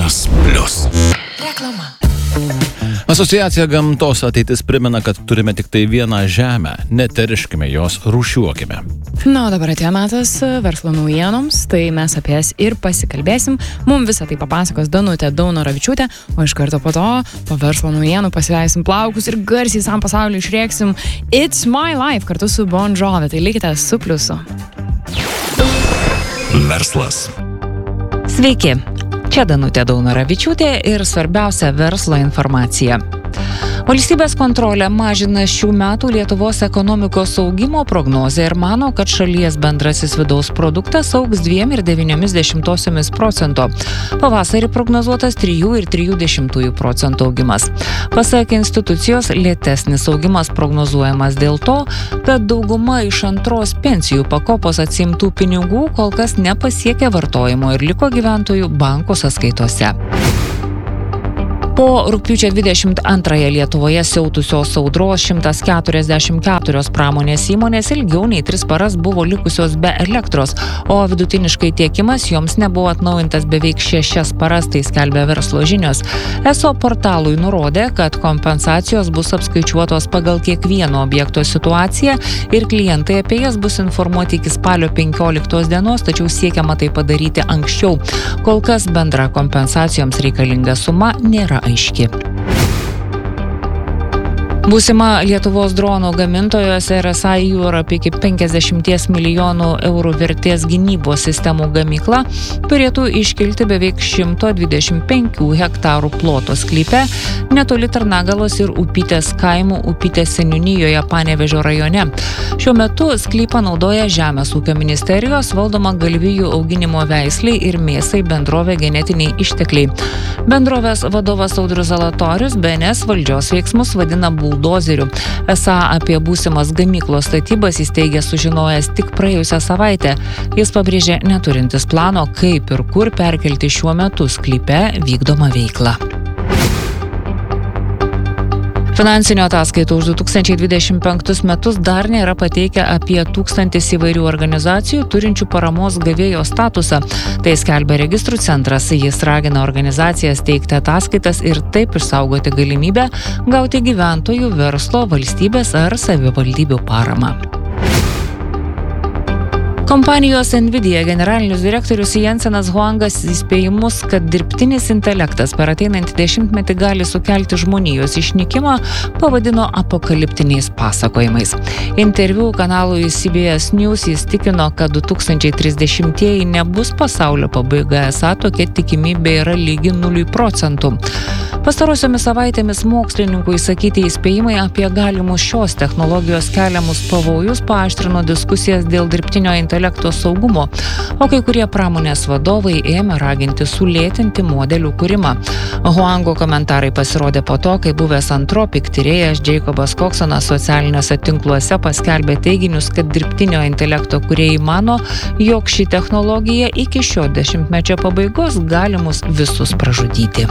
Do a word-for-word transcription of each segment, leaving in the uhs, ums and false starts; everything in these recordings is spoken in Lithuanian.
Verslas Plus. Reklama. Asociacija Gamtos ateitis primena, kad turime tik tai vieną žemę. Neterškime jos, rūšiuokime. Na, o dabar atėjo metas verslo naujienoms, tai mes apie jas ir pasikalbėsim. Mums visą tai papasakos Danutė Daunoravičiūtė, o iš karto po to, po verslo naujienų pasileisim plaukus ir garsiai visam pasauliu išrėksim It's My Life kartu su Bon Jovi. Tai likite su Pliusu. Verslas. Sveiki, čia Danutė Daunoravičiūtė ir svarbiausia verslo informacija. Valstybės kontrolė mažina šių metų Lietuvos ekonomikos augimo prognozę ir mano, kad šalies bendrasis vidaus produktas augs dviem ir devyniomis dešimtosiomis procento. Pavasarį prognozuotas trijų ir trijų dešimtųjų procentų augimas. Pasak institucijos, lėtesnis augimas prognozuojamas dėl to, kad dauguma iš antros pensijų pakopos atsiimtų pinigų kol kas nepasiekė vartojimo ir liko gyventojų bankų sąskaitose. Po rugpjūčio dvidešimt antrąją Lietuvoje siautusios audros šimtas keturiasdešimt keturios pramonės įmonės ilgiau nei tris paras buvo likusios be elektros, o vidutiniškai tiekimas joms nebuvo atnaujintas beveik šešias paras, tai skelbia Verslo žinios. Eso portalui nurodė, kad kompensacijos bus apskaičiuotos pagal kiekvieno objekto situaciją ir klientai apie jas bus informuoti iki spalio penkioliktos dienos, tačiau siekiama tai padaryti anksčiau. Kol kas bendra kompensacijoms reikalinga suma nėra aiški. Būsima Lietuvos dronų gamintojos R S I Europe iki penkiasdešimt milijonų eurų vertės gynybos sistemų gamykla turėtų iškilti beveik šimto dvidešimt penkių hektarų ploto sklype netoli Tarnagalos ir Upytės kaimų Upytės seniūnijoje Panevėžio rajone. Šiuo metu sklypą naudoja Žemės ūkio ministerijos valdoma galvijų auginimo veisliai ir mėsai bendrovė Genetiniai ištekliai. Bendrovės vadovas Audrius Zalatorius B N S valdžios veiksmus vadina buldozeriu. Esą apie būsimas gamyklos statybas jis teigia sužinojęs tik praėjusią savaitę. Jis pabrėžė neturintis plano, kaip ir kur perkelti šiuo metu sklype vykdomą veiklą. Finansinių ataskaitų už du tūkstančiai dvidešimt penktus metus dar nėra pateikę apie tūkstantis įvairių organizacijų turinčių paramos gavėjo statusą. Tai skelbia registrų centras. Jis ragina organizacijas teikti ataskaitas ir taip išsaugoti galimybę gauti gyventojų, verslo, valstybės ar savivaldybių paramą. Kompanijos Nvidia generalinis direktorius Jensenas Huangas įspėjimus, kad dirbtinis intelektas per ateinantį dešimtmetį gali sukelti žmonijos išnykimą, pavadino apokaliptiniais pasakojimais. Interviu kanalui C B S News jis tikino, kad du tūkstančiai trisdešimtieji nebus pasaulio pabaiga, esą tokia tikimybė yra lygi nuliui procentų. Pastarosiomis savaitėmis mokslininkų įsakyti įspėjimai apie galimus šios technologijos keliamus pavojus paaštrino diskusijas dėl dirbtinio intelekto saugumo, o kai kurie pramonės vadovai ėmė raginti sulėtinti modelių kūrimą. Huango komentarai pasirodė po to, kai buvęs Anthropic tyrėjas Jacobas Coxonas socialiniuose tinkluose paskelbė teiginius, kad dirbtinio intelekto kūrėjai mano, jog ši technologija iki šio dešimtmečio pabaigos gali mus visus pražudyti.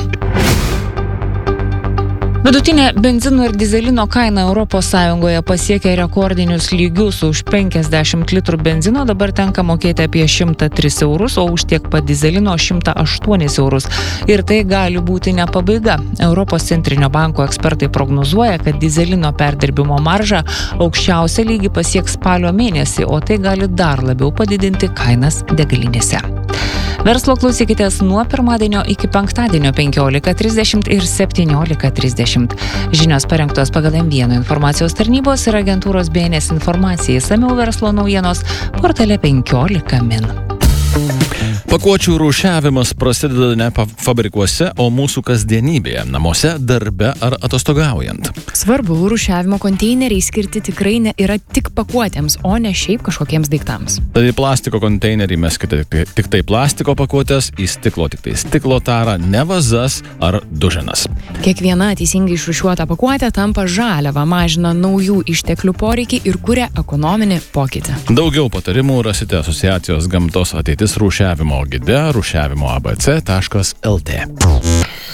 Vidutinė benzino ir dizelino kaina Europos Sąjungoje pasiekė rekordinius lygius. Už penkiasdešimt litrų benzino dabar tenka mokėti apie šimtą tris eurus, o už tiek pat dizelino šimtą aštuonis eurus. Ir tai gali būti ne pabaiga. Europos centrinio banko ekspertai prognozuoja, kad dizelino perdirbimo marža aukščiausią lygį pasieks spalio mėnesį, o tai gali dar labiau padidinti kainas degalinėse. Verslo klausykitės nuo pirmadienio iki penktadienio penkiolika trisdešimt ir septyniolika trisdešimt. Žinios parengtos pagal M vienas informacijos tarnybos ir agentūros B N S informacijai. Išsamiau verslo naujienos portale penkiolika min. Pakuočių rūšiavimas prasideda ne fabrikuose, o mūsų kasdienybėje, namuose, darbe ar atostogaujant. Svarbu, rūšiavimo konteineriai skirti tikrai ne, yra tik pakuotėms, o ne šiaip kažkokiems daiktams. Tai plastiko konteinerį meskite tik tai plastiko pakuotės, į stiklo tik tai stiklo tarą, ne vazas ar duženas. Kiekviena teisingai išrūšiuota pakuotė tampa žaliava, mažina naujų išteklių poreikį ir kuria ekonominį pokytį. Daugiau patarimų rasite asociacijos Gamtos ateitis rūšiavimo gide rūšiavimo a b c taškas l t.